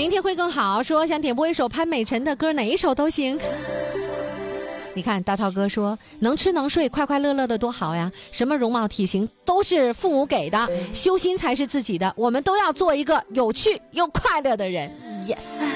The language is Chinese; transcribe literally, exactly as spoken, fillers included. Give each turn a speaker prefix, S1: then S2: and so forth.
S1: 明天会更好，说想点播一首潘美辰的歌，哪一首都行。你看大涛哥说能吃能睡快快乐乐的多好呀，什么容貌体型都是父母给的，修心才是自己的，我们都要做一个有趣又快乐的人。 Yes。